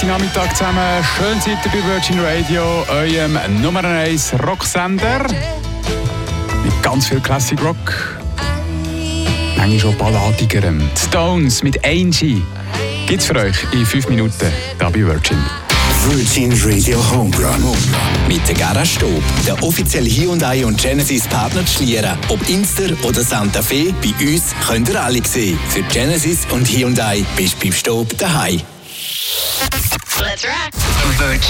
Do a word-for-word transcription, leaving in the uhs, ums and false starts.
Nachmittag zusammen. Schön seid ihr bei Virgin Radio, eurem Nummer eins Rocksender. Mit ganz viel Classic Rock. Manchmal schon balladigerem. Stones mit Angie. Gibt's für euch in fünf Minuten da bei Virgin. Virgin Radio Homerun. Mit der Garage Stob, der offizielle Hyundai und Genesis Partner zu Schlieren. Ob Inster oder Santa Fe, bei uns könnt ihr alle sehen. Für Genesis und Hyundai bist du beim Stob daheim. Let's rock. Virgin.